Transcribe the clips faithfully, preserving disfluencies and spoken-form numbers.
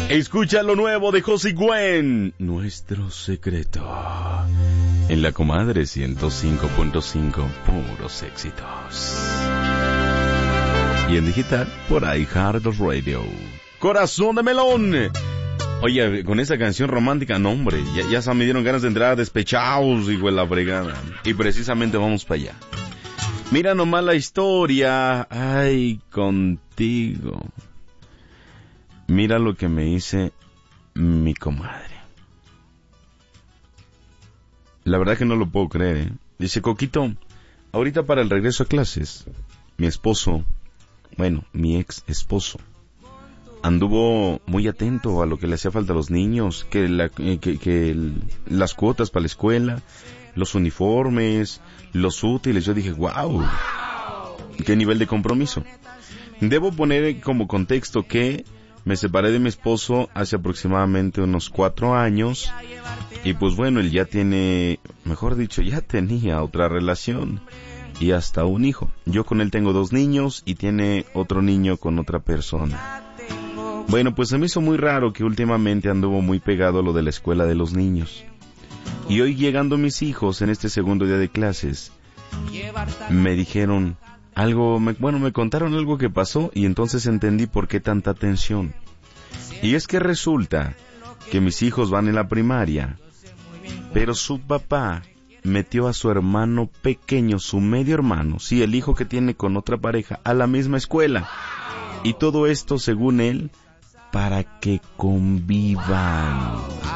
Escucha lo nuevo de José Gwen, Nuestro Secreto, en La Comadre ciento cinco punto cinco, puros éxitos. Y en digital, por iHeartRadio. Corazón de melón. Oye, con esa canción romántica, no hombre, ya, ya se me dieron ganas de entrar despechados, hijo de la fregada. Y precisamente vamos para allá. Mira nomás la historia, ay, contigo. Mira lo que me dice mi comadre. La verdad que no lo puedo creer, ¿eh? Dice, Coquito, ahorita para el regreso a clases, mi esposo, bueno, mi ex esposo, anduvo muy atento a lo que le hacía falta a los niños, que, la, que, que el, las cuotas para la escuela, los uniformes, los útiles. Yo dije, wow, qué nivel de compromiso. Debo poner como contexto que me separé de mi esposo hace aproximadamente unos cuatro años y pues bueno, él ya tiene, mejor dicho, ya tenía otra relación y hasta un hijo. Yo con él tengo dos niños y tiene otro niño con otra persona. Bueno, pues se me hizo muy raro que últimamente anduvo muy pegado a lo de la escuela de los niños. Y hoy llegando mis hijos en este segundo día de clases, me dijeron algo, me, bueno, me contaron algo que pasó y entonces entendí por qué tanta tensión. Y es que resulta que mis hijos van en la primaria, pero su papá metió a su hermano pequeño, su medio hermano, sí, el hijo que tiene con otra pareja, a la misma escuela. Y todo esto, según él, para que convivan.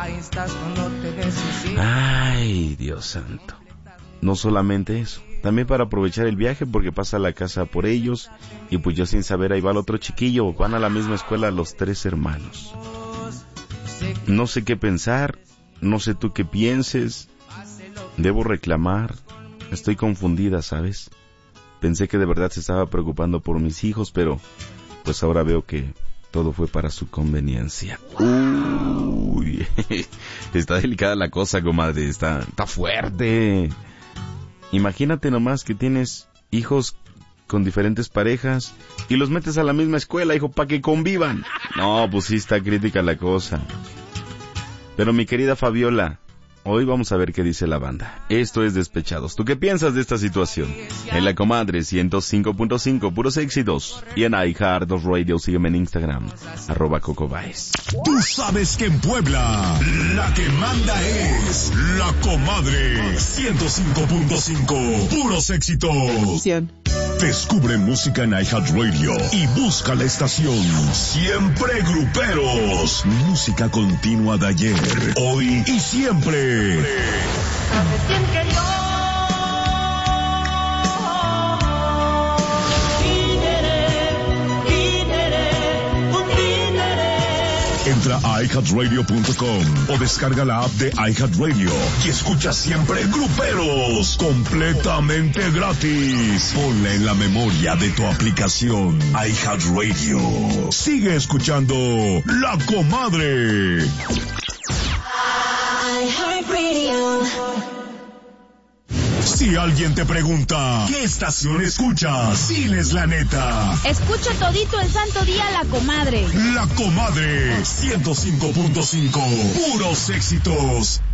Ay, Dios santo. No solamente eso, también para aprovechar el viaje porque pasa a la casa por ellos y pues yo sin saber ahí va el otro chiquillo, van a la misma escuela los tres hermanos. No sé qué pensar, no sé tú qué pienses, debo reclamar, estoy confundida, ¿sabes? Pensé que de verdad se estaba preocupando por mis hijos, pero pues ahora veo que todo fue para su conveniencia. Uy, está delicada la cosa, comadre, está, está fuerte. Imagínate nomás que tienes hijos con diferentes parejas y los metes a la misma escuela, hijo, para que convivan. No, pues sí está crítica la cosa. Pero mi querida Fabiola, hoy vamos a ver qué dice la banda. Esto es Despechados. ¿Tú qué piensas de esta situación? En La Comadre ciento cinco punto cinco, puros éxitos. Y en iHeartRadio, sígueme en Instagram, arroba Coco Baez. Tú sabes que en Puebla, la que manda es La Comadre ciento cinco punto cinco, puros éxitos. Descubre música en iHeartRadio y busca la estación Siempre Gruperos. Música continua de ayer, hoy y siempre. ¿Sabes quién que yo? Entra a i heart radio punto com o descarga la app de iHeartRadio y escucha Siempre Gruperos completamente gratis. Ponla en la memoria de tu aplicación iHeartRadio. Sigue escuchando La Comadre. Si alguien te pregunta, ¿qué estación escuchas? Diles la neta. Escucho todito el santo día La Comadre. La Comadre ciento cinco punto cinco, puros éxitos.